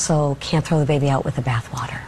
also can't throw the baby out with the bathwater.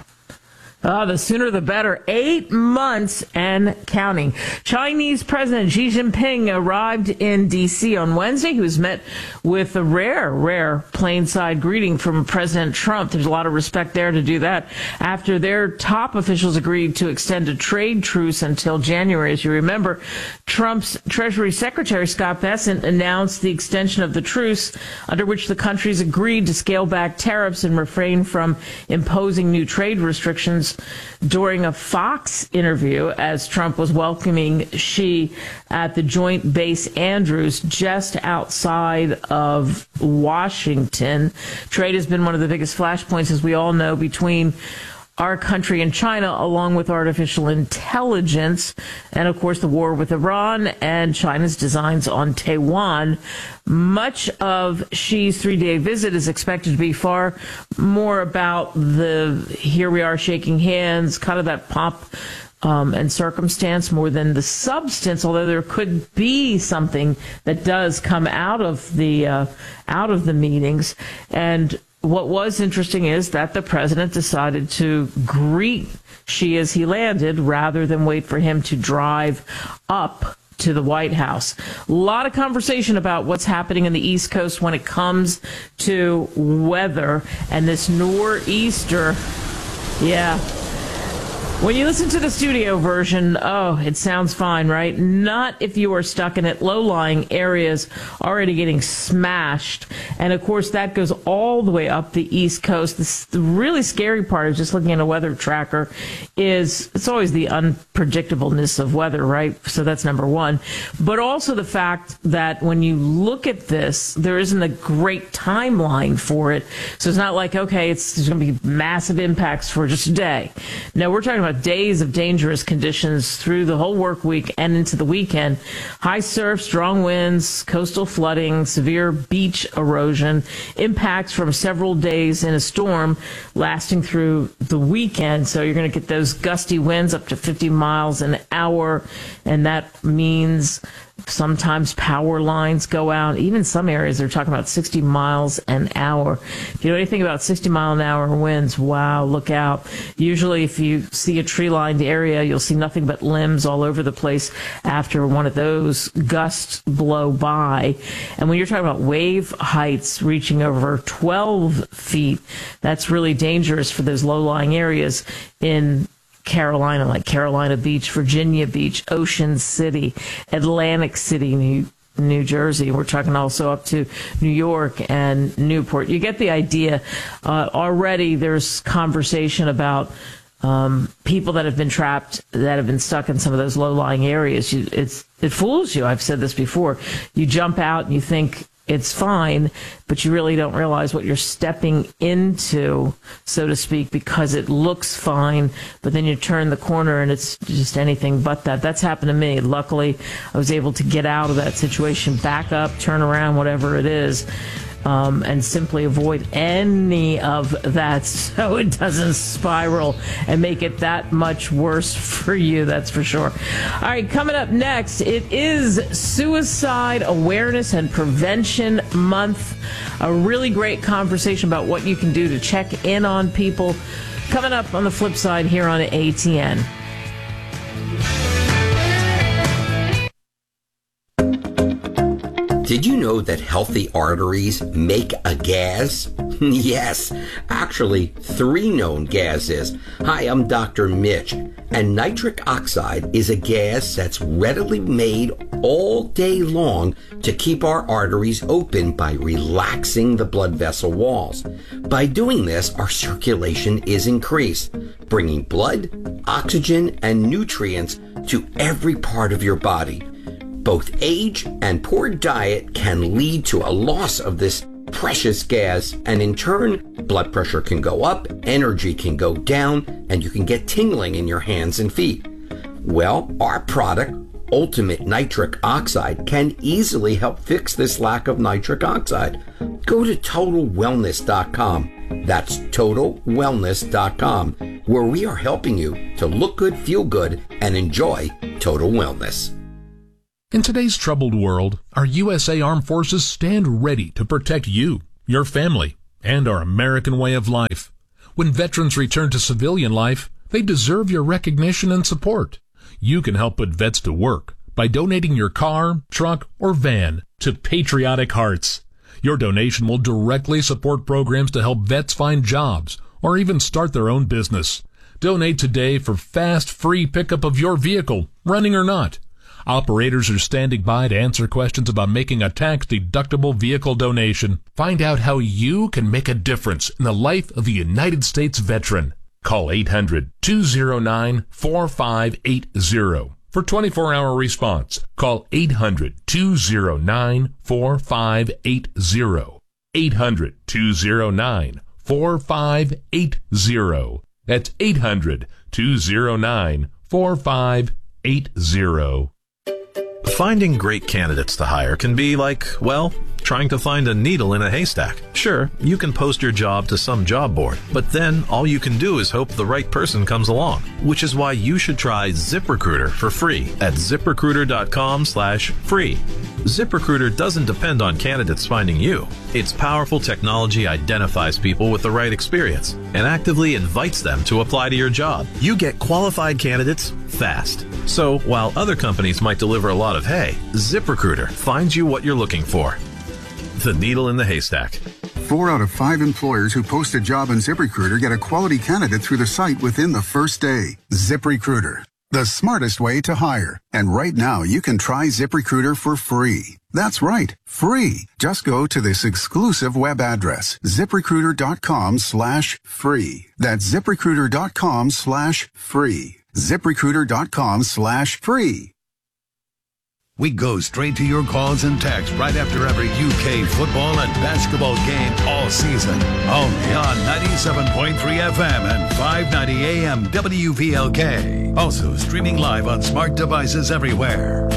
The sooner the better. 8 months and counting. Chinese President Xi Jinping arrived in D.C. on Wednesday. He was met with a rare plainside greeting from President Trump. There's a lot of respect there to do that after their top officials agreed to extend a trade truce until January. As you remember, Trump's Treasury Secretary Scott Bessent announced the extension of the truce under which the countries agreed to scale back tariffs and refrain from imposing new trade restrictions during a Fox interview as Trump was welcoming Xi at the Joint Base Andrews just outside of Washington. Trade has been one of the biggest flashpoints, as we all know, between our country and China, along with artificial intelligence, and of course the war with Iran and China's designs on Taiwan. Much of Xi's 3-day visit is expected to be far more about the here we are shaking hands, kind of that pomp and circumstance more than the substance, although there could be something that does come out of the meetings. And what was interesting is that the president decided to greet Xi as he landed rather than wait for him to drive up to the White House. A lot of conversation about what's happening in the East Coast when it comes to weather and this nor'easter. Yeah. When you listen to the studio version, it sounds fine, right? Not if you are stuck in it. Low-lying areas already getting smashed. And, of course, that goes all the way up the East Coast. The really scary part of just looking at a weather tracker is it's always the unpredictableness of weather, right? So that's number one. But also the fact that when you look at this, there isn't a great timeline for it. So it's not like, okay, there's going to be massive impacts for just a day. No, we're talking about days of dangerous conditions through the whole work week and into the weekend. High surf, strong winds, coastal flooding, severe beach erosion, impacts from several days in a storm lasting through the weekend. So you're going to get those gusty winds up to 50 miles an hour, and that means sometimes power lines go out. Even some areas they're talking about 60 miles an hour. If you know anything about 60 mile an hour winds, wow, look out. Usually if you see a tree-lined area, you'll see nothing but limbs all over the place after one of those gusts blow by. And when you're talking about wave heights reaching over 12 feet, that's really dangerous for those low-lying areas in Carolina, like Carolina Beach, Virginia Beach, Ocean City, Atlantic City, New Jersey. We're talking also up to New York and Newport. You get the idea. Already there's conversation about people that have been trapped, that have been stuck in some of those low-lying areas. It fools you. I've said this before. You jump out and you think it's fine, but you really don't realize what you're stepping into, so to speak, because it looks fine, but then you turn the corner and it's just anything but that. That's happened to me. Luckily, I was able to get out of that situation, back up, turn around, whatever it is, and simply avoid any of that so it doesn't spiral and make it that much worse for you, that's for sure. All right, coming up next, it is Suicide Awareness and Prevention Month. A really great conversation about what you can do to check in on people. Coming up on the flip side here on ATN. Did you know that healthy arteries make a gas? Yes, actually 3 known gases. Hi, I'm Dr. Mitch, and nitric oxide is a gas that's readily made all day long to keep our arteries open by relaxing the blood vessel walls. By doing this, our circulation is increased, bringing blood, oxygen, and nutrients to every part of your body. Both age and poor diet can lead to a loss of this precious gas, and in turn, blood pressure can go up, energy can go down, and you can get tingling in your hands and feet. Well, our product, Ultimate Nitric Oxide, can easily help fix this lack of nitric oxide. Go to TotalWellness.com. That's TotalWellness.com, where we are helping you to look good, feel good, and enjoy total wellness. In today's troubled world, our USA Armed Forces stand ready to protect you, your family, and our American way of life. When veterans return to civilian life, they deserve your recognition and support. You can help put vets to work by donating your car, truck, or van to Patriotic Hearts. Your donation will directly support programs to help vets find jobs or even start their own business. Donate today for fast, free pickup of your vehicle, running or not. Operators are standing by to answer questions about making a tax-deductible vehicle donation. Find out how you can make a difference in the life of a United States veteran. Call 800-209-4580 for 24-hour response. Call 800-209-4580. 800-209-4580. That's 800-209-4580. Finding great candidates to hire can be like, well, trying to find a needle in a haystack. Sure, you can post your job to some job board, but then all you can do is hope the right person comes along, which is why you should try ZipRecruiter for free at ZipRecruiter.com/free. ZipRecruiter doesn't depend on candidates finding you. Its powerful technology identifies people with the right experience and actively invites them to apply to your job. You get qualified candidates fast. So while other companies might deliver a lot of hay, ZipRecruiter finds you what you're looking for. The needle in the haystack. 4 out of 5 employers who post a job on ZipRecruiter get a quality candidate through the site within the first day. ZipRecruiter, the smartest way to hire. And right now, you can try ZipRecruiter for free. That's right, free. Just go to this exclusive web address, ZipRecruiter.com/free. That's ZipRecruiter.com/free. ZipRecruiter.com/free. We go straight to your calls and texts right after every UK football and basketball game all season. Only on 97.3 FM and 590 AM WVLK. Also streaming live on smart devices everywhere.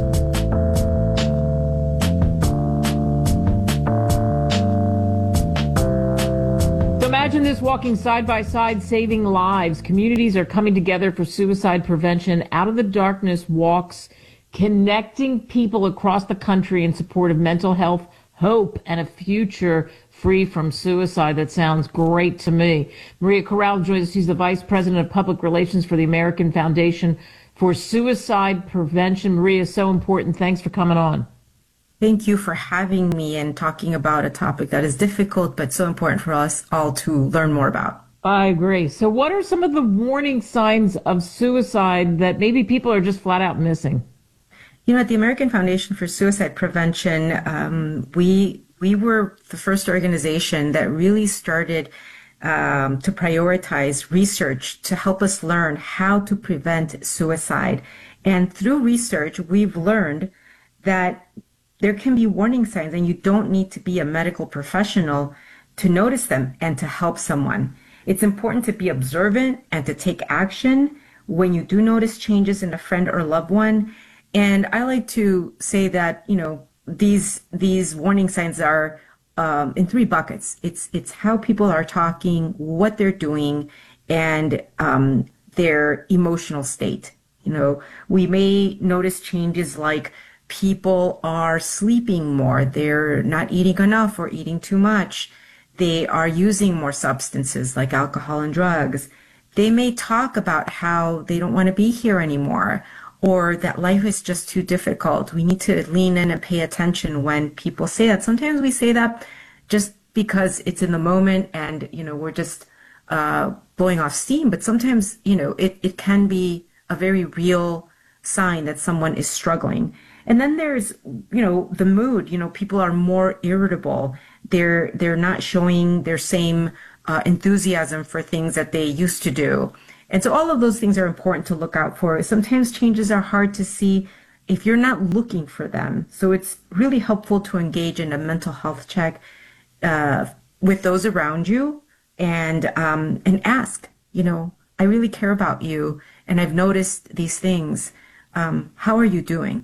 Imagine this, walking side by side, saving lives. Communities are coming together for suicide prevention. Out of the Darkness walks, connecting people across the country in support of mental health, hope, and a future free from suicide. That sounds great to me. Maria Corral joins us. She's the Vice President of Public Relations for the American Foundation for Suicide Prevention. Maria, so important. Thanks for coming on. Thank you for having me and talking about a topic that is difficult but so important for us all to learn more about. I agree. So what are some of the warning signs of suicide that maybe people are just flat out missing? You know, at the American Foundation for Suicide Prevention, we were the first organization that really started to prioritize research to help us learn how to prevent suicide. And through research, we've learned that there can be warning signs, and you don't need to be a medical professional to notice them and to help someone. It's important to be observant and to take action when you do notice changes in a friend or loved one. And I like to say that, you know, these warning signs are in 3 buckets. It's how people are talking, what they're doing, and their emotional state. You know, we may notice changes like people are sleeping more, they're not eating enough or eating too much. They are using more substances like alcohol and drugs. They may talk about how they don't want to be here anymore, or that life is just too difficult. We need to lean in and pay attention when people say that. Sometimes we say that just because it's in the moment and, you know, we're just blowing off steam. But sometimes, you know, it can be a very real sign that someone is struggling. And then there's, you know, the mood. You know, people are more irritable. They're not showing their same enthusiasm for things that they used to do. And so all of those things are important to look out for. Sometimes changes are hard to see if you're not looking for them. So it's really helpful to engage in a mental health check with those around you and ask, you know, I really care about you and I've noticed these things. How are you doing?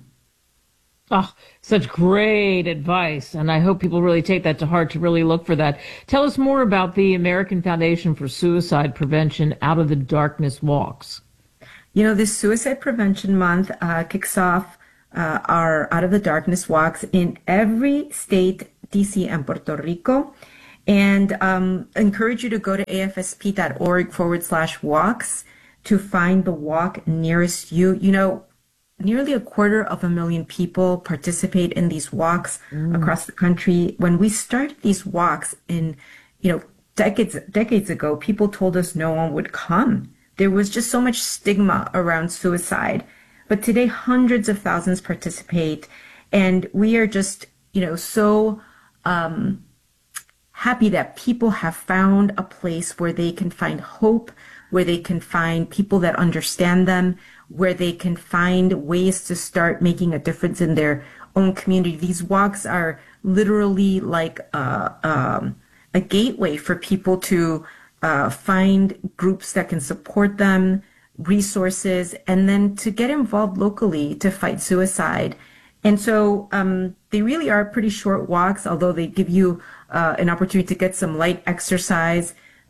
Oh, such great advice. And I hope people really take that to heart to really look for that. Tell us more about the American Foundation for Suicide Prevention Out of the Darkness walks. You know, this Suicide Prevention Month kicks off our Out of the Darkness walks in every state, DC and Puerto Rico. And encourage you to go to afsp.org/walks to find the walk nearest you. You know, nearly 250,000 people participate in these walks across the country. When we started these walks in, decades ago, people told us no one would come. There was just so much stigma around suicide. But today, hundreds of thousands participate. And we are just, so happy that people have found a place where they can find hope, where they can find people that understand them, where they can find ways to start making a difference in their own community. These walks are literally like a gateway for people to find groups that can support them, resources, and then to get involved locally to fight suicide. And so they really are pretty short walks, although they give you an opportunity to get some light exercise.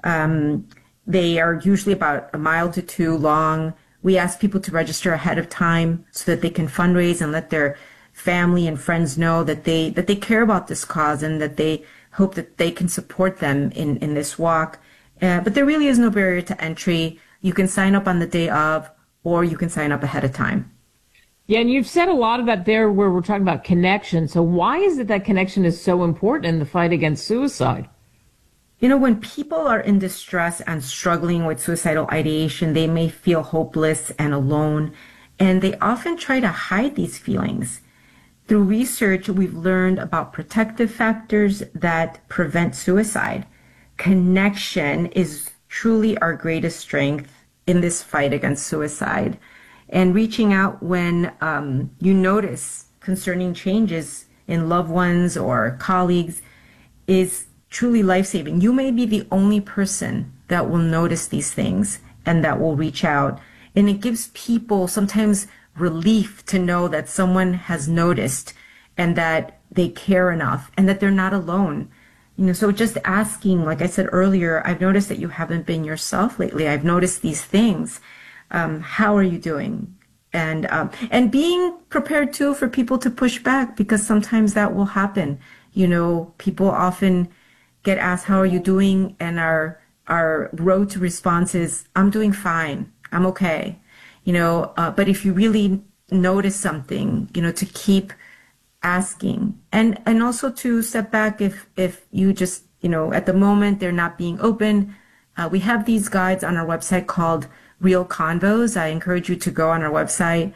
They are usually about 1 mile to 2 long. We ask people to register ahead of time so that they can fundraise and let their family and friends know that they care about this cause and that they hope that they can support them in this walk. But there really is no barrier to entry. You can sign up on the day of, or you can sign up ahead of time. Yeah, and you've said a lot of that there where we're talking about connection. So why is it that connection is so important in the fight against suicide? When people are in distress and struggling with suicidal ideation, they may feel hopeless and alone, and they often try to hide these feelings. Through research, we've learned about protective factors that prevent suicide. Connection is truly our greatest strength in this fight against suicide. And reaching out when you notice concerning changes in loved ones or colleagues is truly life-saving. You may be the only person that will notice these things and that will reach out. And it gives people sometimes relief to know that someone has noticed and that they care enough and that they're not alone. So just asking, like I said earlier, I've noticed that you haven't been yourself lately. I've noticed these things. How are you doing? And being prepared too for people to push back, because sometimes that will happen. People often get asked, how are you doing? And our road to response is, I'm doing fine. I'm okay. But if you really notice something, to keep asking and also to step back if you just, at the moment they're not being open. We have these guides on our website called Real Convos. I encourage you to go on our website,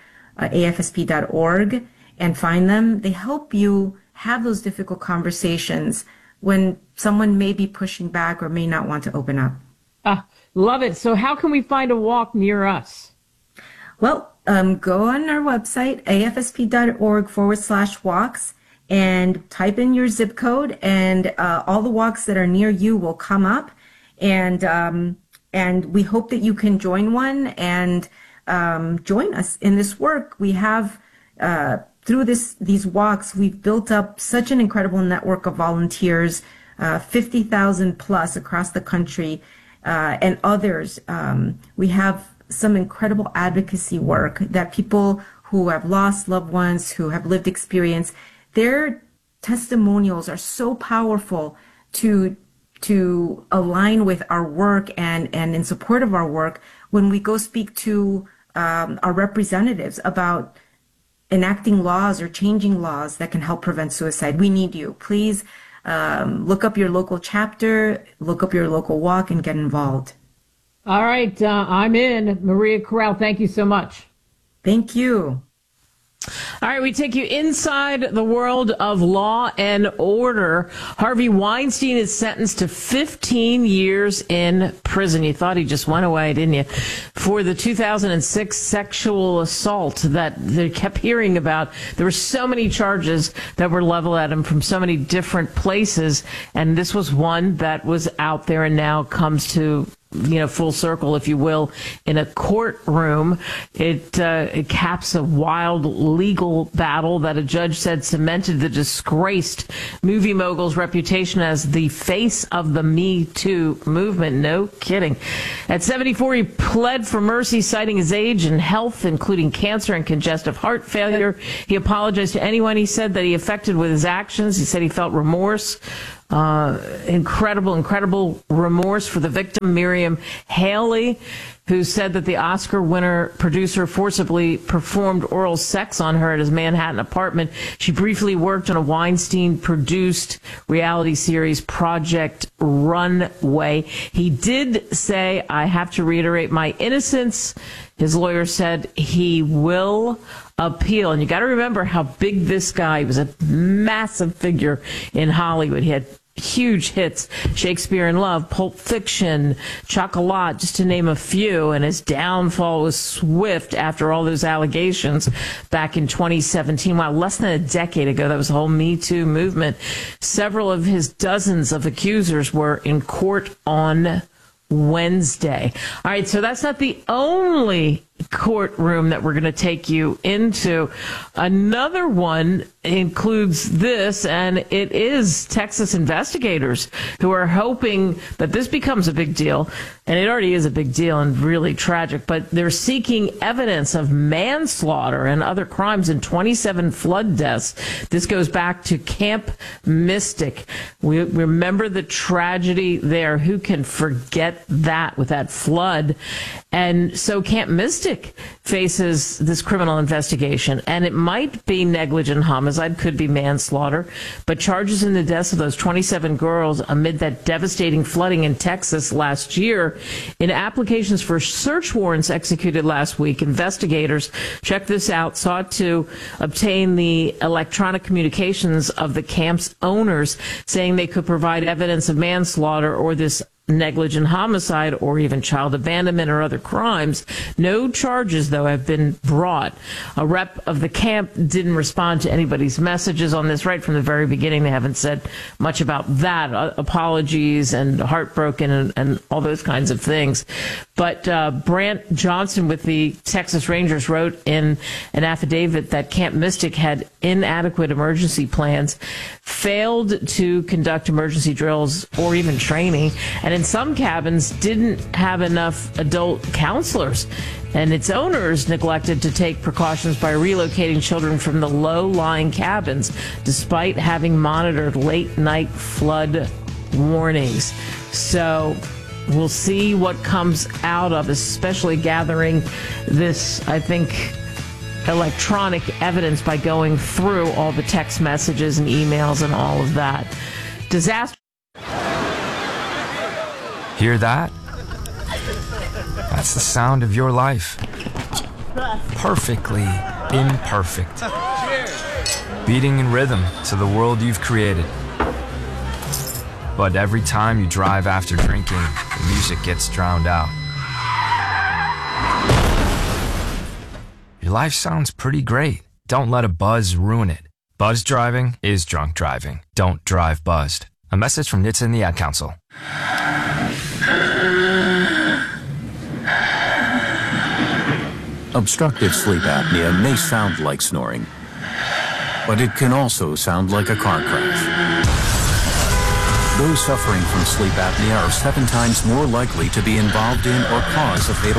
afsp.org, and find them. They help you have those difficult conversations when someone may be pushing back or may not want to open up. Love it. So how can we find a walk near us? Well, go on our website, afsp.org/walks, and type in your zip code, and all the walks that are near you will come up. And we hope that you can join one and join us in this work. We have, through these walks, we've built up such an incredible network of volunteers, 50,000 plus across the country, and others. We have some incredible advocacy work that people who have lost loved ones, who have lived experience, their testimonials are so powerful to align with our work and in support of our work when we go speak to our representatives about enacting laws or changing laws that can help prevent suicide. We need you. Please look up your local chapter, look up your local walk, and get involved. All right, I'm in. Maria Corral, thank you so much. Thank you. All right, we take you inside the world of law and order. Harvey Weinstein is sentenced to 15 years in prison. You thought he just went away, didn't you? For the 2006 sexual assault that they kept hearing about. There were so many charges that were leveled at him from so many different places, and this was one that was out there and now comes to full circle, if you will, in a courtroom. It caps a wild legal battle that a judge said cemented the disgraced movie mogul's reputation as the face of the Me Too movement. No kidding. At 74, he pled for mercy, citing his age and health, including cancer and congestive heart failure. He apologized to anyone he said that he affected with his actions. He said he felt remorse Incredible remorse for the victim, Miriam Haley, who said that the Oscar winner producer forcibly performed oral sex on her at his Manhattan apartment. She briefly worked on a Weinstein-produced reality series, Project Runway. He did say, "I have to reiterate my innocence." His lawyer said he will appeal. And you got to remember how big this guy was, a massive figure in Hollywood. He had huge hits, Shakespeare in Love, Pulp Fiction, Chocolat, just to name a few. And his downfall was swift after all those allegations back in 2017. Wow, less than a decade ago, that was the whole Me Too movement. Several of his dozens of accusers were in court on Wednesday. All right, so that's not the only courtroom that we're going to take you into. Another one includes this, and it is Texas investigators who are hoping that this becomes a big deal, and it already is a big deal and really tragic, but they're seeking evidence of manslaughter and other crimes in 27 flood deaths. This goes back to Camp Mystic. We remember the tragedy there. Who can forget that with that flood? And so Camp Mystic faces this criminal investigation, and it might be negligent homicide, could be manslaughter, but charges in the deaths of those 27 girls amid that devastating flooding in Texas last year. In applications for search warrants executed last week, investigators, check this out, sought to obtain the electronic communications of the camp's owners, saying they could provide evidence of manslaughter or this negligent homicide or even child abandonment or other crimes. No charges, though, have been brought. A rep of the camp didn't respond to anybody's messages on this right from the very beginning. They haven't said much about that. Apologies and heartbroken and all those kinds of things. But Brant Johnson with the Texas Rangers wrote in an affidavit that Camp Mystic had inadequate emergency plans, failed to conduct emergency drills or even training, and in some cabins didn't have enough adult counselors. And its owners neglected to take precautions by relocating children from the low-lying cabins, despite having monitored late-night flood warnings. So we'll see what comes out of, especially gathering this, I think, electronic evidence by going through all the text messages and emails and all of that. Disaster. Hear that? That's the sound of your life. Perfectly imperfect. Beating in rhythm to the world you've created. But every time you drive after drinking, the music gets drowned out. Your life sounds pretty great. Don't let a buzz ruin it. Buzz driving is drunk driving. Don't drive buzzed. A message from NHTSA and the Ad Council. Obstructive sleep apnea may sound like snoring, but it can also sound like a car crash. Those suffering from sleep apnea are 7 times more likely to be involved in or cause a fatal